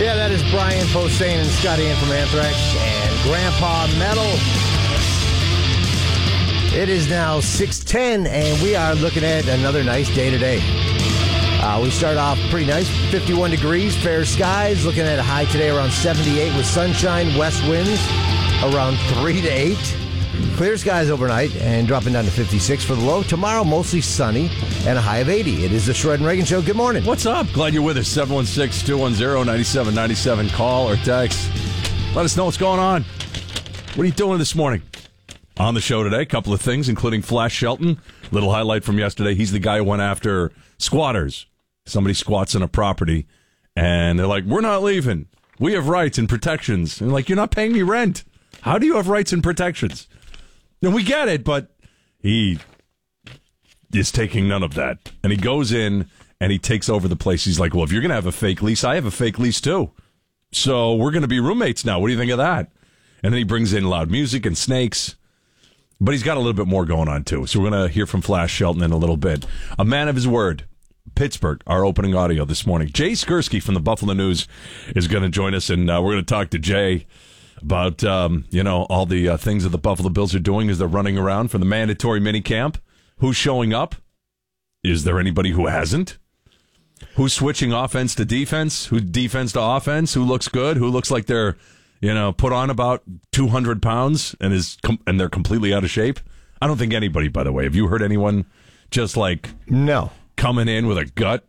Yeah, that is Brian Posehn and Scotty in from Anthrax and Grandpa Metal. It is now 6:10, and we are looking at another nice day today. We start off pretty nice, 51 degrees, fair skies, looking at a high today around 78 with sunshine, west winds around 3 to 8. Clear skies overnight and dropping down to 56 for the low. Tomorrow, mostly sunny and a high of 80. It is the Shred and Reagan Show. Good morning. What's up? Glad you're with us. 716-210-9797. Call or text. Let us know what's going on. What are you doing this morning? On the show today, a couple of things, including Flash Shelton. Little highlight from yesterday. He's the guy who went after squatters. Somebody squats in a property, and they're like, we're not leaving. We have rights and protections. And like, you're not paying me rent. How do you have rights and protections? And we get it, but he is taking none of that. And he goes in and he takes over the place. He's like, well, if you're going to have a fake lease, I have a fake lease too. So we're going to be roommates now. What do you think of that? And then he brings in loud music and snakes. But he's got a little bit more going on too. So we're going to hear from Flash Shelton in a little bit. A man of his word. Pittsburgh, our opening audio this morning. Jay Skursky from the Buffalo News is going to join us, and we're going to talk to Jay about, all the things that the Buffalo Bills are doing as they're running around for the mandatory minicamp. Who's showing up? Is there anybody who hasn't? Who's switching offense to defense? Who defense to offense? Who looks good? Who looks like they're, put on about 200 pounds and they're completely out of shape? I don't think anybody, by the way. Have you heard anyone just like... No. Coming in with a gut?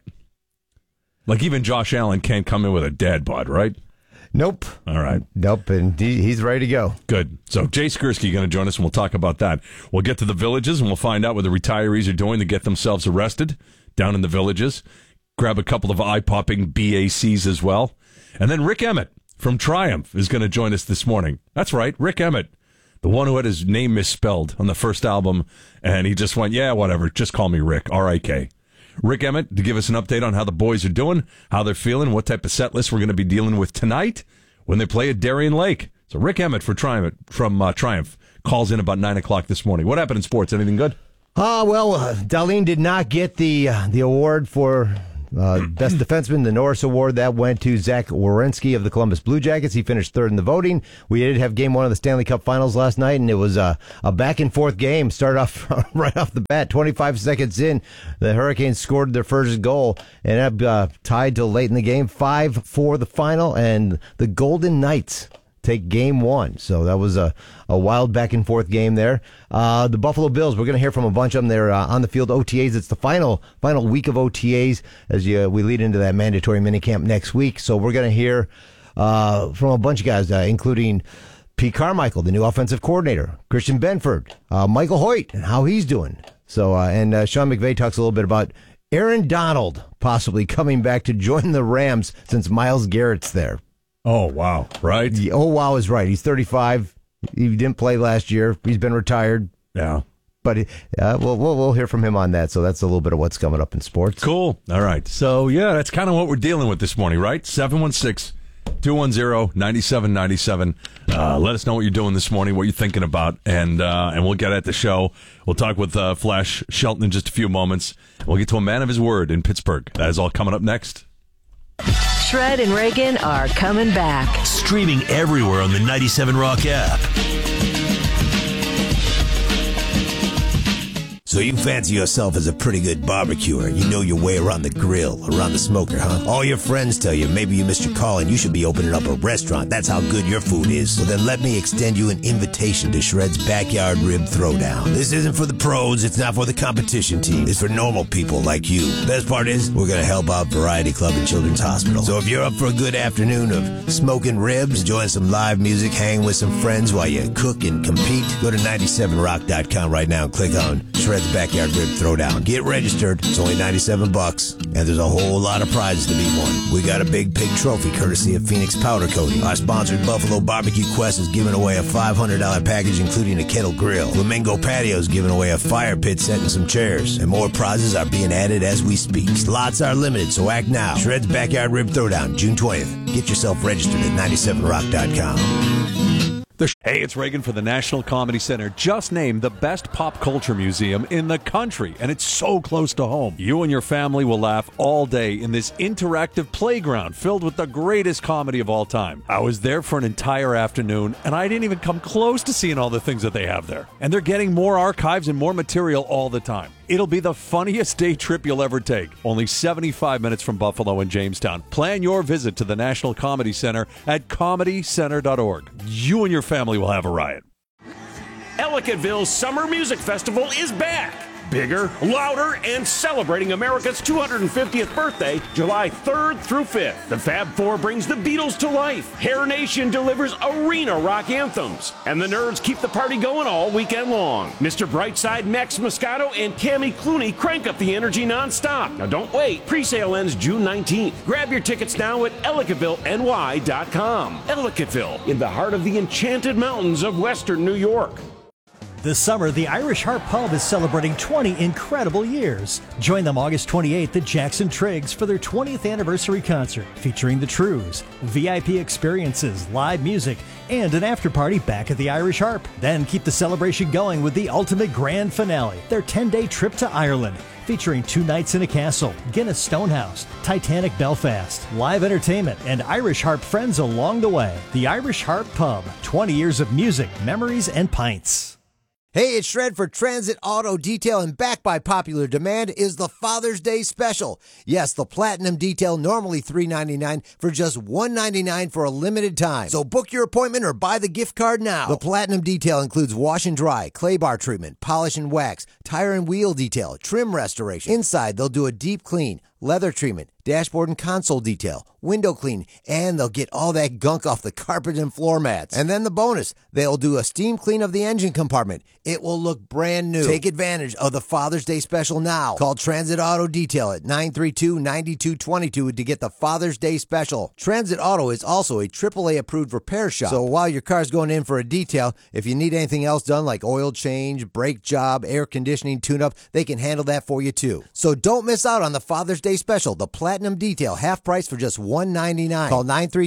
Like even Josh Allen can't come in with a dad bod, right? Nope. All right. Nope, and he's ready to go. Good. So Jay Skursky going to join us, and we'll talk about that. We'll get to the villages, and we'll find out what the retirees are doing to get themselves arrested down in the villages. Grab a couple of eye-popping BACs as well. And then Rick Emmett from Triumph is going to join us this morning. That's right, Rick Emmett, the one who had his name misspelled on the first album, and he just went, yeah, whatever, just call me Rick, R-I-K. Rick Emmett to give us an update on how the boys are doing, how they're feeling, what type of set list we're going to be dealing with tonight when they play at Darien Lake. So Rick Emmett from Triumph calls in about 9 o'clock this morning. What happened in sports? Anything good? Darlene did not get the award for best defenseman, the Norris Award. That went to Zach Werenski of the Columbus Blue Jackets. He finished third in the voting. We did have game one of the Stanley Cup Finals last night, and it was a back-and-forth game. Started off right off the bat, 25 seconds in. The Hurricanes scored their first goal, and ended up tied till late in the game, 5-4 the final, and the Golden Knights take game one. So that was a wild back-and-forth game there. The Buffalo Bills, we're going to hear from a bunch of them. They're on the field OTAs. It's the final week of OTAs as we lead into that mandatory minicamp next week. So we're going to hear from a bunch of guys, including Pete Carmichael, the new offensive coordinator, Christian Benford, Michael Hoyt, and how he's doing. So and Sean McVay talks a little bit about Aaron Donald possibly coming back to join the Rams since Myles Garrett's there. Oh, wow. Right? Oh, wow is right. He's 35. He didn't play last year. He's been retired. Yeah. But we'll hear from him on that. So that's a little bit of what's coming up in sports. Cool. All right. So, yeah, that's kind of what we're dealing with this morning, right? 716-210-9797. Let us know what you're doing this morning, what you're thinking about, and we'll get at the show. We'll talk with Flash Shelton in just a few moments. We'll get to a man of his word in Pittsburgh. That is all coming up next. Shred and Reagan are coming back. Streaming everywhere on the 97 Rock app. So you fancy yourself as a pretty good barbecuer. You know your way around the grill, around the smoker, huh? All your friends tell you maybe you missed your call and you should be opening up a restaurant. That's how good your food is. So then let me extend you an invitation to Shred's Backyard Rib Throwdown. This isn't for the pros. It's not for the competition team. It's for normal people like you. Best part is we're going to help out Variety Club and Children's Hospital. So if you're up for a good afternoon of smoking ribs, enjoying some live music, hang with some friends while you cook and compete, go to 97rock.com right now and click on Shred's Backyard Rib Throwdown. Get registered. It's only $97, and there's a whole lot of prizes to be won. We got a big pig trophy courtesy of Phoenix Powder Coating. Our sponsored Buffalo Barbecue Quest is giving away a $500 package including a kettle grill. Flamingo Patio is giving away a fire pit set and some chairs. And more prizes are being added as we speak. Slots are limited, so act now. Shred's Backyard Rib Throwdown, June 20th. Get yourself registered at 97rock.com. Hey, it's Reagan for the National Comedy Center. Just named the best pop culture museum in the country, and it's so close to home. You and your family will laugh all day in this interactive playground filled with the greatest comedy of all time. I was there for an entire afternoon, and I didn't even come close to seeing all the things that they have there. And they're getting more archives and more material all the time. It'll be the funniest day trip you'll ever take. Only 75 minutes from Buffalo and Jamestown. Plan your visit to the National Comedy Center at comedycenter.org. You and your family will have a riot. Ellicottville's Summer Music Festival is back. Bigger, louder, and celebrating America's 250th birthday, July 3rd through 5th. The Fab Four brings the Beatles to life. Hair Nation delivers arena rock anthems. And the Nerds keep the party going all weekend long. Mr. Brightside, Max Moscato, and Cammy Clooney crank up the energy nonstop. Now don't wait. Pre-sale ends June 19th. Grab your tickets now at EllicottvilleNY.com. Ellicottville, in the heart of the enchanted mountains of western New York. This summer, the Irish Harp Pub is celebrating 20 incredible years. Join them August 28th at Jackson Triggs for their 20th anniversary concert featuring the Trues, VIP experiences, live music, and an after-party back at the Irish Harp. Then keep the celebration going with the ultimate grand finale, their 10-day trip to Ireland, featuring 2 nights in a castle, Guinness Stonehouse, Titanic Belfast, live entertainment, and Irish Harp friends along the way. The Irish Harp Pub, 20 years of music, memories, and pints. Hey, it's Shred for Transit Auto Detail, and back by popular demand is the Father's Day Special. Yes, the Platinum Detail, normally $3.99 for just $1.99 for a limited time. So book your appointment or buy the gift card now. The Platinum Detail includes wash and dry, clay bar treatment, polish and wax, tire and wheel detail, trim restoration. Inside, they'll do a deep clean, leather treatment, dashboard and console detail, window clean, and they'll get all that gunk off the carpet and floor mats. And then the bonus, they'll do a steam clean of the engine compartment. It will look brand new. Take advantage of the Father's Day Special now. Call Transit Auto Detail at 932-9222 to get the Father's Day Special. Transit Auto is also a AAA approved repair shop. So while your car's going in for a detail, if you need anything else done like oil change, brake job, air conditioning, tune-up, they can handle that for you too. So don't miss out on the Father's Day Special, the Platinum Detail, half price for just $1.99. Call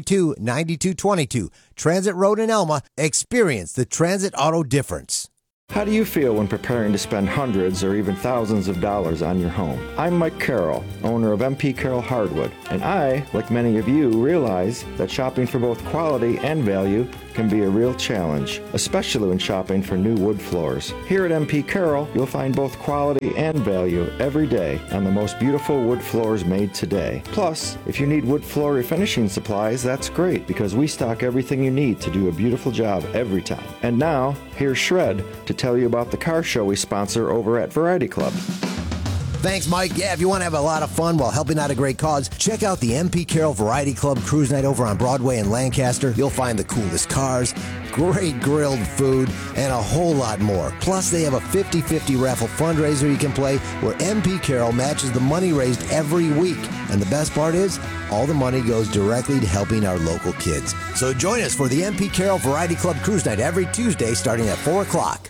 932-9222. Transit Road in Elma. Experience the Transit Auto difference. How do you feel when preparing to spend hundreds or even thousands of dollars on your home? I'm Mike Carroll, owner of MP Carroll Hardwood, and I, like many of you, realize that shopping for both quality and value can be a real challenge, especially when shopping for new wood floors. Here at MP Carroll, you'll find both quality and value every day on the most beautiful wood floors made today. Plus, if you need wood floor refinishing supplies, that's great because we stock everything you need to do a beautiful job every time. And now, here's Shred to tell you about the car show we sponsor over at Variety Club. Thanks, Mike. Yeah, if you want to have a lot of fun while helping out a great cause, check out the MP Carroll Variety Club Cruise Night over on Broadway in Lancaster. You'll find the coolest cars, great grilled food, and a whole lot more. Plus, they have a 50-50 raffle fundraiser you can play where MP Carroll matches the money raised every week. And the best part is, all the money goes directly to helping our local kids. So join us for the MP Carroll Variety Club Cruise Night every Tuesday starting at 4 o'clock.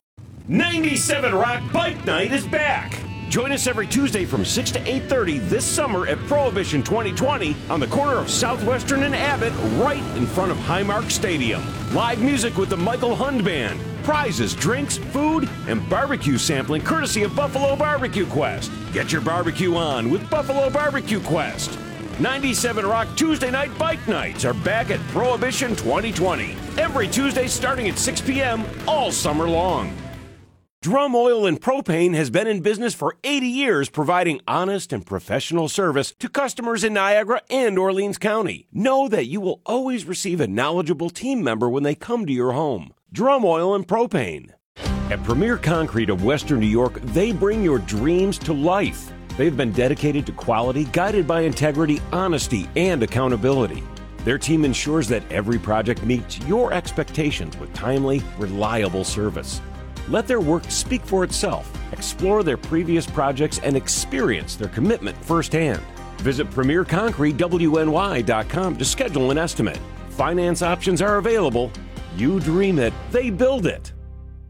97 Rock Bike Night is back. Join us every Tuesday from 6 to 8:30 this summer at Prohibition 2020 on the corner of Southwestern and Abbott, right in front of Highmark Stadium. Live music with the Michael Hund Band, prizes, drinks, food, and barbecue sampling courtesy of Buffalo Barbecue Quest. Get your barbecue on with Buffalo Barbecue Quest. 97 Rock Tuesday Night Bike Nights are back at Prohibition 2020. Every Tuesday starting at 6 p.m. all summer long. Drum Oil and Propane has been in business for 80 years, providing honest and professional service to customers in Niagara and Orleans County. Know that you will always receive a knowledgeable team member when they come to your home. Drum Oil and Propane. At Premier Concrete of Western New York, they bring your dreams to life. They've been dedicated to quality, guided by integrity, honesty, and accountability. Their team ensures that every project meets your expectations with timely, reliable service. Let their work speak for itself. Explore their previous projects and experience their commitment firsthand. Visit PremierConcreteWNY.com to schedule an estimate. Finance options are available. You dream it, they build it.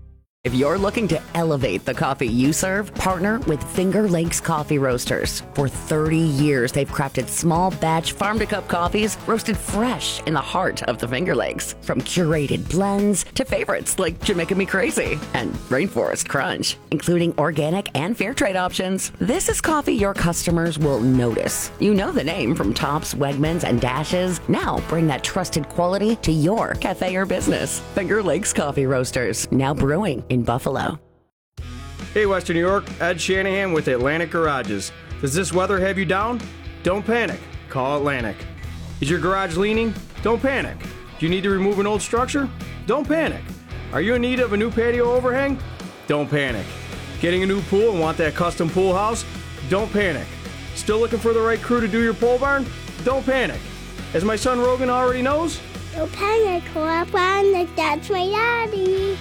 If you're looking to elevate the coffee you serve, partner with Finger Lakes Coffee Roasters. For 30 years, they've crafted small batch farm-to-cup coffees roasted fresh in the heart of the Finger Lakes. From curated blends to favorites like Jamaica Me Crazy and Rainforest Crunch, including organic and fair trade options. This is coffee your customers will notice. You know the name from Tops, Wegmans, and Dashes. Now bring that trusted quality to your cafe or business. Finger Lakes Coffee Roasters, now brewing in Buffalo. Hey, Western New York, Ed Shanahan with Atlantic Garages. Does this weather have you down? Don't panic. Call Atlantic. Is your garage leaning? Don't panic. Do you need to remove an old structure? Don't panic. Are you in need of a new patio overhang? Don't panic. Getting a new pool and want that custom pool house? Don't panic. Still looking for the right crew to do your pole barn? Don't panic. As my son Rogan already knows, don't panic, that's my daddy.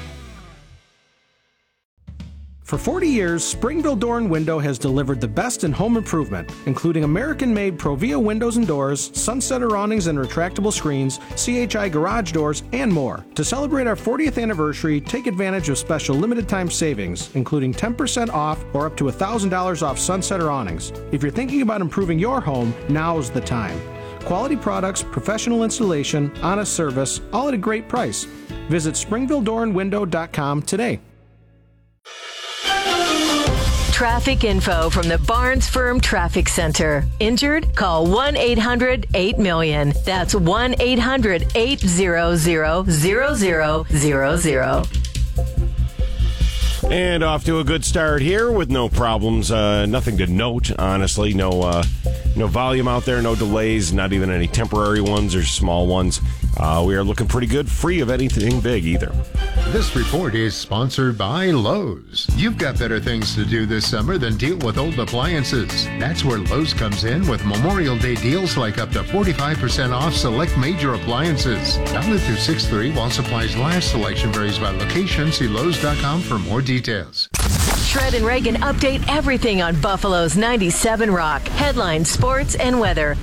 For 40 years, Springville Door and Window has delivered the best in home improvement, including American-made Provia windows and doors, sunsetter awnings and retractable screens, CHI garage doors, and more. To celebrate our 40th anniversary, take advantage of special limited-time savings, including 10% off or up to $1,000 off sunsetter awnings. If you're thinking about improving your home, now's the time. Quality products, professional installation, honest service, all at a great price. Visit SpringvilleDoorandWindow.com today. Traffic info from the Barnes Firm Traffic Center. Injured? Call 1-800-8-million. That's 1-800-800-0000. And off to a good start here with no problems. Nothing to note, honestly. No volume out there, no delays, not even any temporary ones or small ones. We are looking pretty good, free of anything big either. This report is sponsored by Lowe's. You've got better things to do this summer than deal with old appliances. That's where Lowe's comes in with Memorial Day deals like up to 45% off select major appliances. Valid through 6/3 while supplies last. Selection varies by location. See Lowe's.com for more details. Shred and Reagan update everything on Buffalo's 97 Rock. Headlines, sports, and weather.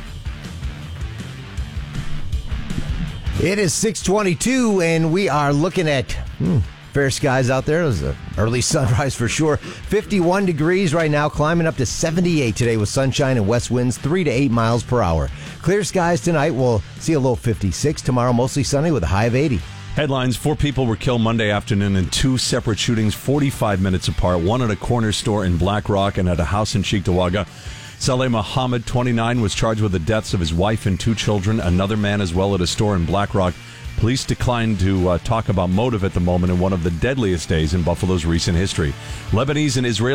It is 6:22, and we are looking at fair skies out there. It was an early sunrise for sure. 51 degrees right now, climbing up to 78 today with sunshine and west winds 3 to 8 miles per hour. Clear skies tonight. We'll see a low 56. Tomorrow, mostly sunny with a high of 80. Headlines: 4 people were killed Monday afternoon in 2 separate shootings 45 minutes apart, one at a corner store in Black Rock and at a house in Cheektowaga. Saleh Muhammad, 29, was charged with the deaths of his wife and 2 children. Another man as well at a store in Black Rock. Police declined to talk about motive at the moment in one of the deadliest days in Buffalo's recent history. Lebanese and Israeli